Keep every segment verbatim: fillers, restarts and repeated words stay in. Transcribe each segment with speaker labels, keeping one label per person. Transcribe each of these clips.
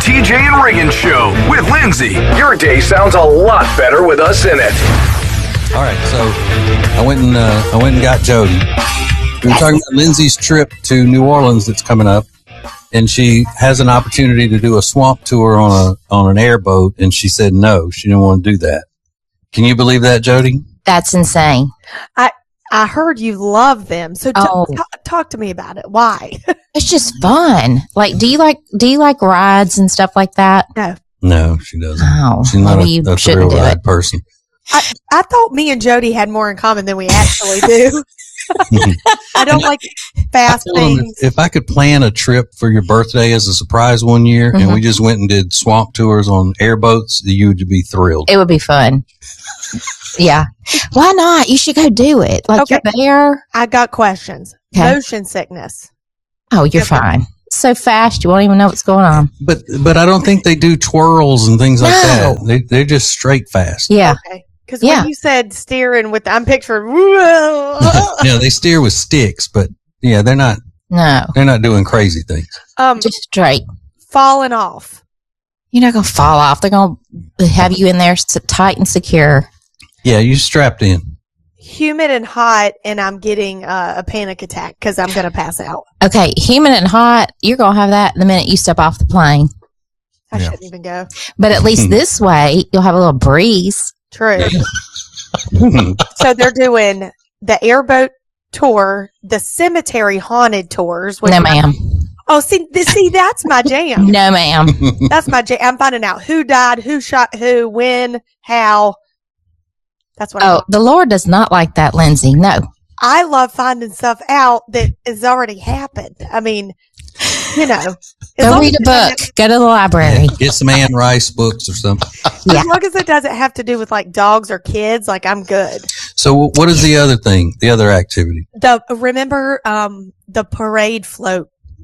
Speaker 1: T J and Reagan Show with Lindsay. Your day sounds a lot better with us in it.
Speaker 2: All right, so I went and uh, I went and got Jody. We were talking about Lindsay's trip to New Orleans that's coming up, and she has an opportunity to do a swamp tour on a on an airboat, and she said no, she didn't want to do that. Can you believe that, Jody?
Speaker 3: That's insane.
Speaker 4: I I heard you love them, so t-
Speaker 3: Oh.
Speaker 4: t- talk to me about it. Why?
Speaker 3: It's just fun. Like, do you like do you like rides and stuff like that?
Speaker 4: No,
Speaker 2: No, she doesn't.
Speaker 3: Oh,
Speaker 2: She's not
Speaker 3: maybe
Speaker 2: a,
Speaker 3: you
Speaker 2: that's a
Speaker 3: shouldn't
Speaker 2: real
Speaker 3: do
Speaker 2: ride
Speaker 3: it.
Speaker 2: person.
Speaker 4: I I thought me and Jody had more in common than we actually do. I don't like fast
Speaker 2: I told him
Speaker 4: things.
Speaker 2: if, if I could plan a trip for your birthday as a surprise one year, and
Speaker 3: Mhm.
Speaker 2: we just went and did swamp tours on airboats, you would be thrilled.
Speaker 3: It would be fun. Yeah. Why not? You should go do it. Like,
Speaker 4: Okay.
Speaker 3: you're there.
Speaker 4: I got questions.
Speaker 3: Okay.
Speaker 4: Motion sickness.
Speaker 3: Oh, you're
Speaker 4: Okay.
Speaker 3: fine. So fast, you won't even know what's going on.
Speaker 2: But but I don't think they do twirls and things like
Speaker 3: No.
Speaker 2: that. They they're just straight fast.
Speaker 3: Yeah.
Speaker 4: Okay. Because
Speaker 3: Yeah.
Speaker 4: when you said steering with, I'm picturing.
Speaker 2: Yeah, they steer with sticks, but yeah, they're not
Speaker 3: No.
Speaker 2: they're not doing crazy things.
Speaker 4: um,
Speaker 3: Just straight.
Speaker 4: falling off.
Speaker 3: You're not going to fall off. They're going to have you in there s- tight and secure.
Speaker 2: Yeah, you strapped in.
Speaker 4: Humid and hot, and I'm getting uh, a panic attack because I'm going to pass out.
Speaker 3: Okay. Humid and hot, you're going to have that the minute you step off the plane.
Speaker 4: I
Speaker 2: Yeah.
Speaker 4: shouldn't even go.
Speaker 3: But at least this way, you'll have a little breeze.
Speaker 4: True. So they're doing the airboat tour, the cemetery haunted tours. which
Speaker 3: No,
Speaker 4: I-
Speaker 3: ma'am.
Speaker 4: Oh, see, this, see, that's my jam.
Speaker 3: No, ma'am.
Speaker 4: That's my jam. I'm finding out who died, who shot who, when, how. That's what. I
Speaker 3: Oh,
Speaker 4: want.
Speaker 3: the Lord does not like that, Lindsay. No.
Speaker 4: I love finding stuff out that has already happened. I mean, you know, as
Speaker 3: Go
Speaker 4: long
Speaker 3: read
Speaker 4: as
Speaker 3: a
Speaker 4: it
Speaker 3: book.
Speaker 4: doesn't-
Speaker 3: Go to the library.
Speaker 2: Get some Anne Rice books or something.
Speaker 3: Yeah.
Speaker 4: As long as it doesn't have to do with like dogs or kids, like I'm good.
Speaker 2: So what is the other thing? The other activity?
Speaker 4: The remember um the parade float.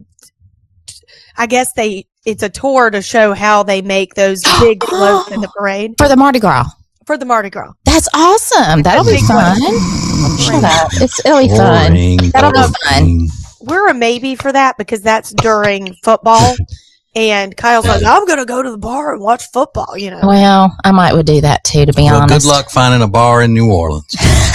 Speaker 4: I guess they it's a tour to show how they make those big floats in the parade
Speaker 3: For the Mardi Gras.
Speaker 4: for the Mardi Gras.
Speaker 3: That's awesome. That'll be
Speaker 4: big
Speaker 3: fun. Shut up. It's, it'll be fun.
Speaker 2: Boring,
Speaker 3: That'll be
Speaker 2: boring.
Speaker 4: We're a maybe for that because that's during football. And Kyle's like, I'm going to go to the bar and watch football, you know.
Speaker 3: Well, I might would do that too, to be
Speaker 2: Well,
Speaker 3: honest.
Speaker 2: good luck finding a bar in New Orleans.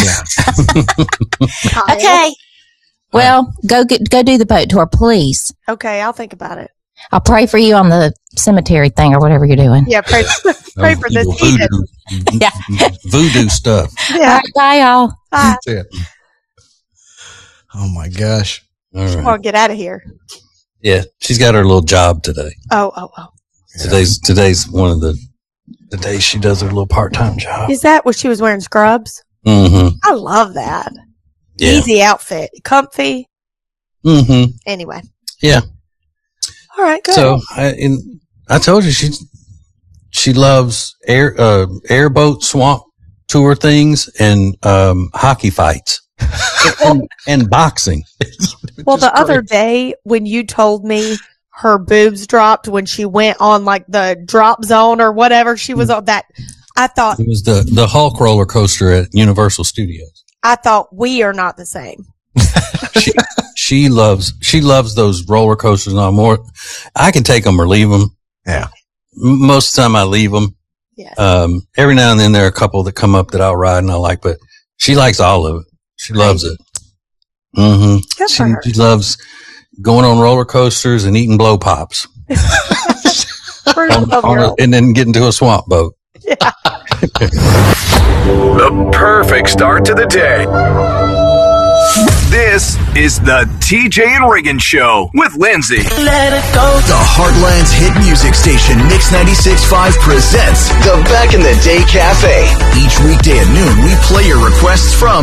Speaker 4: Kyle.
Speaker 3: Okay. Well, go get go do the boat tour, please.
Speaker 4: Okay, I'll think about it.
Speaker 3: I'll pray for you on the cemetery thing or whatever you're doing.
Speaker 4: Yeah, pray, pray for this
Speaker 2: Oh,
Speaker 4: season.
Speaker 2: voodoo,
Speaker 3: Yeah.
Speaker 2: voodoo stuff.
Speaker 3: All
Speaker 4: Yeah.
Speaker 3: right, bye, y'all.
Speaker 4: Bye.
Speaker 2: That's it.
Speaker 5: Oh my gosh.
Speaker 2: All
Speaker 4: I
Speaker 2: right.
Speaker 4: want to get out of here.
Speaker 2: Yeah, she's got her little job today.
Speaker 4: Oh, oh, oh.
Speaker 2: Today's today's one of the the days she does her little part time job.
Speaker 4: Is that what she was wearing scrubs?
Speaker 2: Mm-hmm.
Speaker 4: I love that.
Speaker 2: Yeah.
Speaker 4: Easy outfit. Comfy.
Speaker 2: Mm-hmm.
Speaker 4: Anyway.
Speaker 2: Yeah.
Speaker 4: All right, good.
Speaker 2: So I in, I told you she she loves air uh, airboat swamp tour things and um, hockey fights and, and boxing.
Speaker 4: well,
Speaker 2: Just
Speaker 4: the other
Speaker 2: crazy.
Speaker 4: day when you told me her boobs dropped when she went on like the drop zone or whatever she was on that, I thought,
Speaker 2: It was the the Hulk roller coaster at Universal Studios.
Speaker 4: I thought we are not the same.
Speaker 2: She, she loves she loves those roller coasters. No more. I can take them or leave them.
Speaker 5: Yeah.
Speaker 2: M- Most of the time, I leave them.
Speaker 4: Yes.
Speaker 2: Um, every now and then, there are a couple that come up that I'll ride and I like, but she likes all of it. She loves it. Mm-hmm.
Speaker 4: Good
Speaker 2: She,
Speaker 4: for her.
Speaker 2: she loves going on roller coasters and eating blow pops,
Speaker 4: We're
Speaker 2: on,
Speaker 4: twelve
Speaker 2: on
Speaker 4: year
Speaker 2: a,
Speaker 4: old.
Speaker 2: and then getting to a swamp boat.
Speaker 1: The perfect start to the day. This is the T J and Reagan Show with Lindsay.
Speaker 6: The Heartland's hit music station, Mix ninety-six point five, presents the Back in the Day Cafe. Each weekday at noon, we play your requests from